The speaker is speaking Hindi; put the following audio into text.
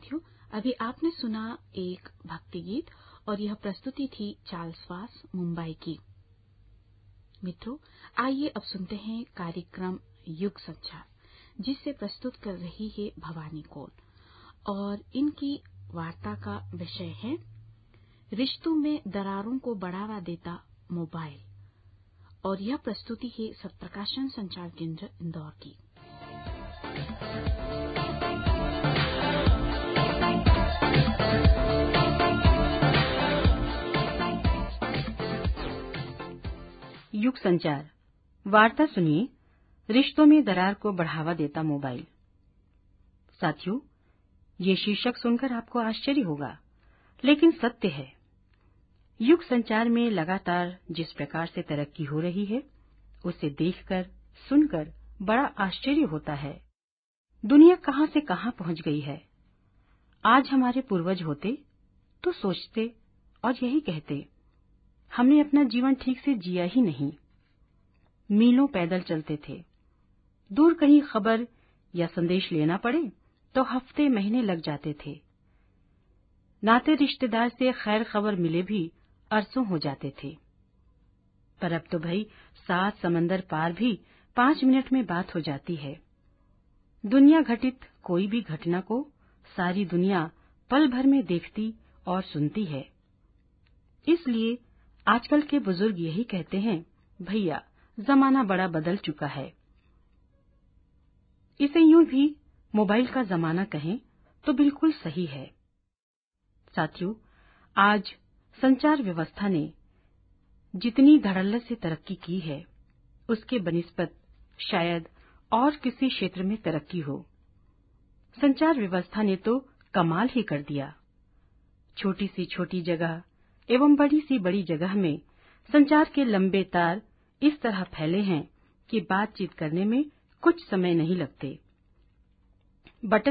साथियों, अभी आपने सुना एक भक्ति गीत और यह प्रस्तुति थी चार्ल्स वास मुंबई की। मित्रों, आइए अब सुनते हैं कार्यक्रम युग संचार, जिसे प्रस्तुत कर रही है भवानी कौर, और इनकी वार्ता का विषय है रिश्तों में दरारों को बढ़ावा देता मोबाइल, और यह प्रस्तुति है सत्प्रकाशन संचार केंद्र इंदौर की। युग संचार वार्ता सुनिए, रिश्तों में दरार को बढ़ावा देता मोबाइल। साथियों, ये शीर्षक सुनकर आपको आश्चर्य होगा, लेकिन सत्य है। युग संचार में लगातार जिस प्रकार से तरक्की हो रही है, उसे देखकर, सुनकर बड़ा आश्चर्य होता है। दुनिया कहां से कहां पहुंच गई है। आज हमारे पूर्वज होते तो सोचते और यही कहते, हमने अपना जीवन ठीक से जिया ही नहीं। मीलों पैदल चलते थे। दूर कहीं खबर या संदेश लेना पड़े तो हफ्ते महीने लग जाते थे। नाते रिश्तेदार से खैर खबर मिले भी अरसों हो जाते थे। पर अब तो भाई 7 समंदर पार भी 5 मिनट में बात हो जाती है। दुनिया घटित कोई भी घटना को सारी दुनिया पल भर में देखती और सुनती है। इसलिए आजकल के बुजुर्ग यही कहते हैं, भैया जमाना बड़ा बदल चुका है। इसे यूं भी मोबाइल का जमाना कहें तो बिल्कुल सही है। साथियों, आज संचार व्यवस्था ने जितनी धड़ल्ले से तरक्की की है, उसके बनिस्बत शायद और किसी क्षेत्र में तरक्की हो। संचार व्यवस्था ने तो कमाल ही कर दिया। छोटी सी छोटी जगह एवं बड़ी सी बड़ी जगह में संचार के लंबे तार इस तरह फैले हैं कि बातचीत करने में कुछ समय नहीं लगते। बटन